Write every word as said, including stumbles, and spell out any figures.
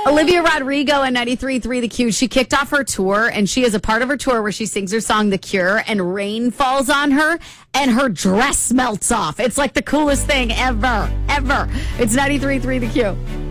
Olivia Rodrigo and ninety-three point three The Q. She kicked off her tour, and she is a part of her tour where she sings her song The Cure, and rain falls on her, and her dress melts off. It's like the coolest thing ever, ever. It's ninety-three point three The Q.